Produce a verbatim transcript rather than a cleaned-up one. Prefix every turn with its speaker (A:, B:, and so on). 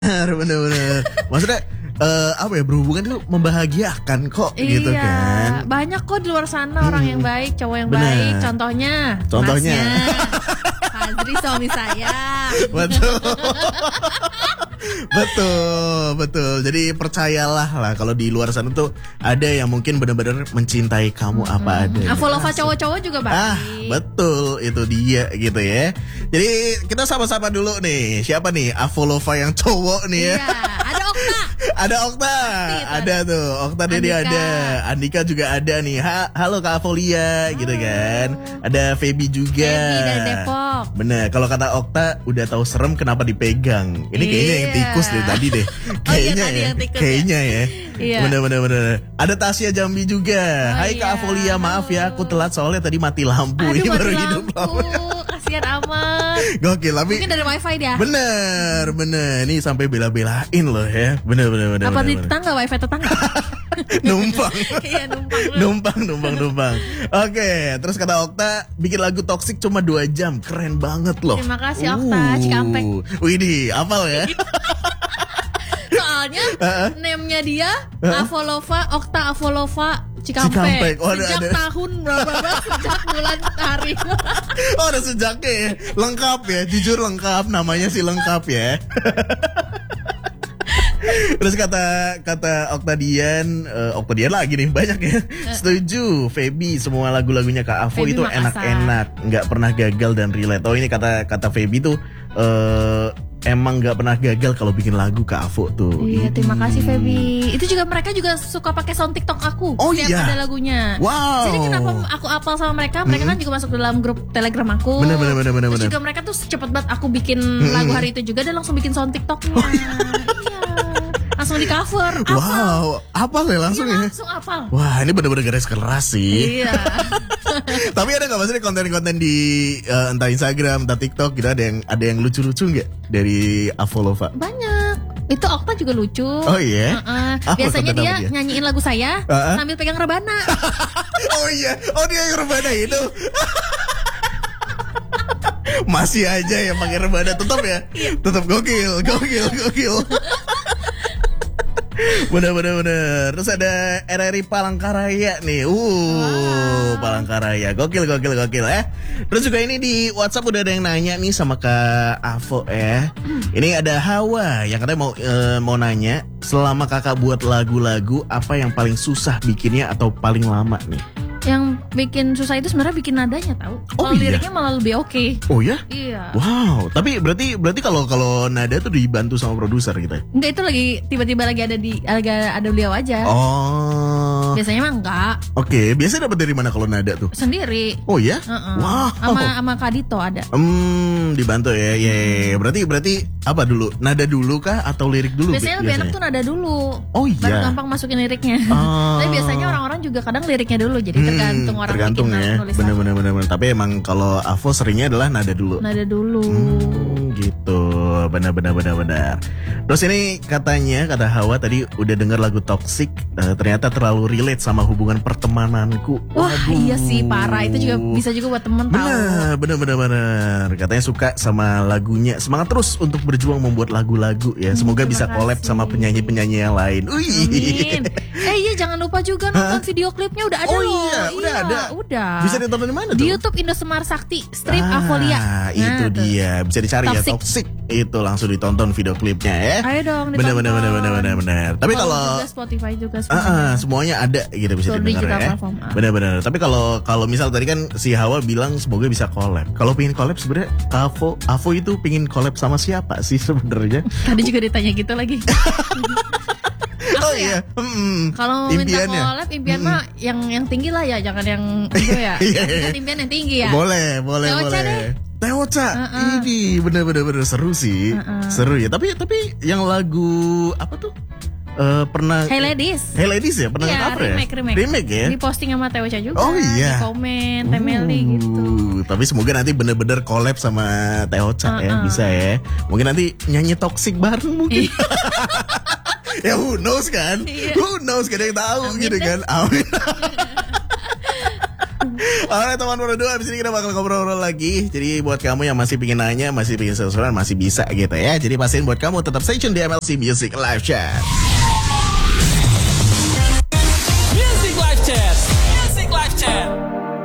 A: Bener-bener. Maksudnya uh, apa ya, berhubungan itu membahagiakan kok
B: iya,
A: gitu kan.
B: Banyak kok di luar sana orang
A: Hmm.
B: yang baik, cowok yang
A: Bener.
B: baik. Contohnya,
A: Contohnya.
B: Masnya, Fazri suami saya.
A: Betul. Betul, betul. Jadi percayalah lah kalau di luar sana tuh ada yang mungkin benar-benar mencintai kamu
B: Hmm.
A: apa adanya.
B: Avolova cowok-cowok juga baik.
A: Ah, betul, itu dia gitu ya. Jadi kita sama-sama dulu nih. Siapa nih Avolova yang cowok nih ya?
B: Iya, ada Okta.
A: Ada Okta,
B: Pasti,
A: ada tuh. Okta Dedi
B: Andika.
A: ada, Andika juga ada nih. Ha, halo Kak Avolia, gitu kan. Ada Feby juga.
B: Feby dari Depok.
A: Bener, kalau kata Okta udah tahu serem kenapa dipegang. Ini kayaknya yang
B: Iya.
A: tikus deh tadi deh.
B: Oh iya,
A: Kayaknya
B: tadi
A: ya.
B: yang tikus ya.
A: Kayaknya ya.
B: Iya.
A: Bener bener bener. Ada Tasya Jambi juga.
B: Oh
A: Hai Kak
B: iya,
A: Avolia, maaf ya aku telat soalnya tadi mati lampu.
B: Aduh,
A: Ini
B: mati
A: baru hidup
B: lampu.
A: lampu.
B: Kasihan amat.
A: Gokil, tapi
B: Mungkin dari wifi dia.
A: bener bener. Ini sampai bela-belain loh ya. Bener bener bener.
B: Apa
A: bener,
B: di
A: bener.
B: tetangga, wifi tetangga?
A: Numpang.
B: Iya, numpang dulu.
A: numpang, numpang, numpang. Oke, terus kata Okta bikin lagu toksik cuma dua jam, keren banget loh.
B: Terima kasih, Okta, Cikampek.
A: Widih, hafal ya?
B: Soalnya name-nya dia Avolova, Okta Avolova Cikampek.
A: Cikampek. Oh, ada-
B: sejak
A: ada.
B: tahun berapa, sejak bulan hari.
A: Oh, ada sejaknya ya, lengkap ya, jujur lengkap, namanya sih lengkap ya. Terus kata kata Oktadian, uh, Oktadian lagi nih banyak ya. Setuju, Feby semua lagu-lagunya Kak Avo
B: Feby
A: itu
B: Makassar.
A: enak-enak, nggak pernah gagal dan relate. Oh ini kata kata Feby tuh uh, emang nggak pernah gagal kalau bikin lagu Kak Avo tuh.
B: Iya, terima
A: Ini.
B: kasih Feby. Itu juga mereka juga suka pakai sound TikTok aku.
A: Oh,
B: setiap
A: iya?
B: ada lagunya.
A: Wow.
B: Jadi kenapa aku apal sama mereka? Mereka kan juga masuk dalam grup Telegram aku.
A: Bener, bener, bener, bener,
B: Terus
A: bener.
B: juga mereka tuh cepet banget aku bikin lagu hari itu juga, dan langsung bikin sound TikToknya. Iya. Langsung di cover. Apal.
A: Wow, apa ya langsung
B: Iya,
A: ya?
B: langsung apal.
A: Wah, ini bener-bener garis keras sih.
B: Iya.
A: Tapi ada nggak maksudnya konten-konten di uh, entah Instagram, entah TikTok gitu, ada yang ada yang lucu-lucu nggak dari Avolova?
B: Banyak. Itu Okta juga lucu.
A: Oh iya?
B: Heeh.
A: Apa
B: Biasanya
A: konten
B: dia,
A: apa dia?
B: nyanyiin lagu saya
A: Heeh.
B: sambil pegang rebana.
A: Oh iya, oh dia yang rebana itu. Masih aja ya pakai rebana, tetap ya, tetap gokil, gokil, gokil. Bener bener bener. Terus ada R R I Palangkaraya nih. Uh, Palangkaraya. Gokil gokil gokil ya. Terus juga ini di WhatsApp udah ada yang nanya nih sama Kak Avo ya. Ini ada Hawa yang katanya mau eh, mau nanya, selama Kakak buat lagu-lagu apa yang paling susah bikinnya atau paling lama nih?
B: Yang bikin susah itu sebenarnya bikin nadanya, tahu.
A: Oh,
B: Kalau
A: iya?
B: liriknya malah lebih oke.
A: Oh ya?
B: Iya.
A: Wow, tapi berarti berarti kalau kalau nada tuh dibantu sama produser gitu ya?
B: Enggak, itu lagi tiba-tiba lagi ada di lagi ada beliau aja.
A: Oh.
B: Biasanya mah enggak,
A: Oke, biasanya dapat dari mana kalau nada tuh?
B: sendiri.
A: Oh ya?
B: Heeh.
A: Wow.
B: Sama sama Kadito ada.
A: Hmm, dibantu ya. Ya, ya, ya. Berarti berarti apa dulu? Nada dulu kah atau lirik dulu?
B: Biasanya
A: bi-
B: lebih enak tuh nada dulu.
A: Oh
B: Baru
A: iya.
B: gampang masukin liriknya.
A: Oh.
B: Tapi biasanya orang-orang juga kadang liriknya dulu, jadi
A: Hmm,
B: tergantung orang
A: tergantung
B: bikin
A: ya.
B: nulis
A: Bener
B: lagu.
A: bener bener bener. Tapi emang kalau Avo seringnya adalah nada dulu.
B: Nada dulu.
A: Hmm, gitu. Benar benar benar benar. Terus ini katanya kata Hawa tadi udah denger lagu Toxic, eh, ternyata terlalu relate sama hubungan pertemananku.
B: Wah,
A: Waduh.
B: iya sih, parah. Itu juga bisa juga buat temen tahu.
A: Bener, bener, bener, bener. Katanya suka sama lagunya. Semangat terus untuk berjuang membuat lagu-lagu ya. Semoga
B: terima
A: bisa collab
B: kasih.
A: sama penyanyi-penyanyi yang lain. Wih.
B: Amin. Eh iya, jangan lupa juga nonton video klipnya, udah ada
A: Oh
B: loh.
A: iya, udah ada.
B: Udah.
A: Bisa ditonton di mana tuh?
B: Di YouTube Indosemar Sakti Strip
A: Ah,
B: Avolia.
A: itu
B: Nah, tuh.
A: dia. Bisa dicari ya
B: Toxic.
A: Toxic. Itu langsung ditonton video klipnya ya.
B: Ayo dong,
A: Bener, bener,
B: ditonton.
A: bener, bener, bener, bener. Tapi
B: Follow
A: kalau
B: juga Spotify juga
A: Ah,
B: semuanya.
A: ah, semuanya ada gitu bisa
B: Seluruh
A: didengar
B: digital
A: ya.
B: platform, ah.
A: Benar-benar. Tapi kalau kalau misal tadi kan si Hawa bilang semoga bisa collab. Kalau pengen collab sebenarnya Avo Avo itu pengen collab sama siapa sih sebenarnya?
B: Tadi juga ditanya gitu lagi.
A: Oh
B: ya?
A: iya. Mm-mm.
B: Kalau minta
A: Impiannya.
B: collab, impian mah yang yang tinggi lah ya, jangan yang itu ya.
A: Iya, iya.
B: Kan impian yang tinggi ya.
A: Boleh, boleh,
B: Teoca
A: boleh.
B: deh.
A: Teoca,
B: Uh-uh.
A: ini bener-bener bener seru sih,
B: Uh-uh.
A: seru ya. Tapi tapi yang lagu apa tuh? Eh, pernah
B: Hey ladies.
A: Hey Ladies ya, pernah
B: Iya,
A: cover ya?
B: remake, remake.
A: Remake ya?
B: Di posting sama Teoca juga.
A: Oh, iya.
B: Di komen, Temeli
A: Uh,
B: gitu.
A: Tapi semoga nanti bener-bener collab sama Teoca ya,
B: Uh-uh.
A: bisa ya. Mungkin nanti nyanyi Toxic bareng mungkin. Ya who knows kan?
B: Iya.
A: Who knows, gak ada yang tahu
B: Amin
A: gitu
B: deh.
A: kan. Amin. Alright teman berdua, abis ini kita bakal ngobrol-ngobrol lagi. Jadi buat kamu yang masih pingin nanya, masih pingin seru-seruan, masih bisa gitu ya. Jadi pastiin buat kamu tetap stay tune di M L C Music Live Chat.